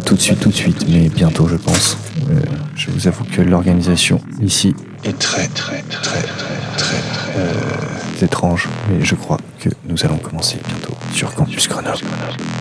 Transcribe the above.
tout de suite, mais bientôt, je pense. Je vous avoue que l'organisation ici est très étrange, mais je crois que nous allons commencer bientôt sur Campus Grenoble.